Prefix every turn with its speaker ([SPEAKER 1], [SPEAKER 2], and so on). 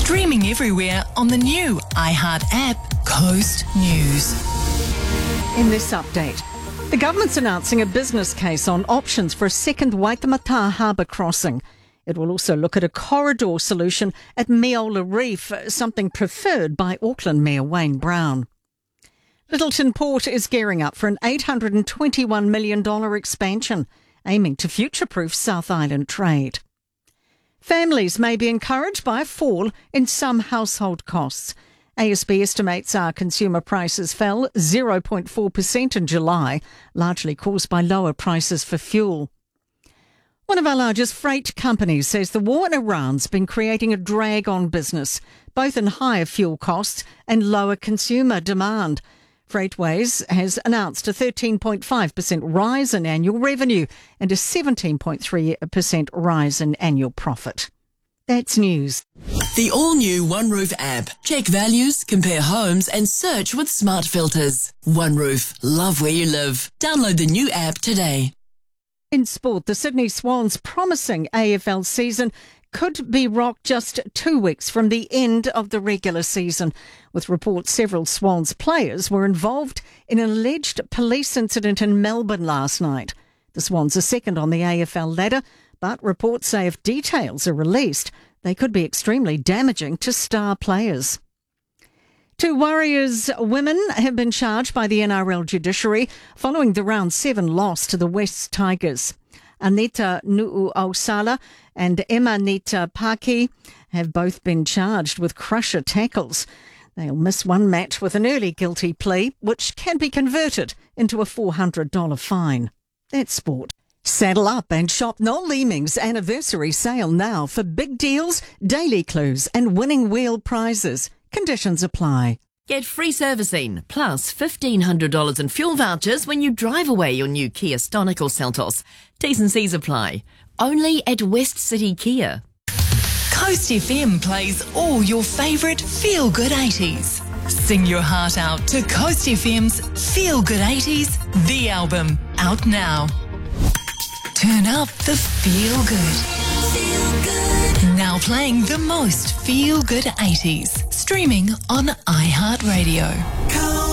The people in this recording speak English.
[SPEAKER 1] Streaming everywhere on the new iHeart app, Coast News.
[SPEAKER 2] In this update, the government's announcing a business case on options for a second Waitemata harbour crossing. It will also look at a corridor solution at Meola Reef, something preferred by Auckland Mayor Wayne Brown. Lyttelton Port is gearing up for an $821 million expansion, aiming to future-proof South Island trade. Families may be encouraged by a fall in some household costs. ASB estimates our consumer prices fell 0.4% in July, largely caused by lower prices for fuel. One of our largest freight companies says the war in Iran's been creating a drag on business, both in higher fuel costs and lower consumer demand. Freightways has announced a 13.5% rise in annual revenue and a 17.3% rise in annual profit. That's news.
[SPEAKER 3] The all-new OneRoof app. Check values, compare homes and search with smart filters. OneRoof. Love where you live. Download the new app today.
[SPEAKER 2] In sport, the Sydney Swans' promising AFL season could be rocked just 2 weeks from the end of the regular season, with reports several Swans players were involved in an alleged police incident in Melbourne last night. The Swans are second on the AFL ladder, but reports say if details are released, they could be extremely damaging to star players. 2 Warriors women have been charged by the NRL judiciary following the round 7 loss to the West Tigers. Anita Nu'uausala and Emanita Paki have both been charged with crusher tackles. They'll miss one match with an early guilty plea, which can be converted into a $400 fine. That's sport. Saddle up and shop Noel Leeming's anniversary sale now for big deals, daily clues and winning wheel prizes. Conditions apply.
[SPEAKER 3] Get free servicing, plus $1,500 in fuel vouchers when you drive away your new Kia Stonic or Seltos. T's and C's apply. Only at West City Kia.
[SPEAKER 1] Coast FM plays all your favourite feel-good 80s. Sing your heart out to Coast FM's Feel Good 80s, the album, out now. Turn up the feel good. Feel good. Now playing the most feel good 80s. Streaming on iHeartRadio.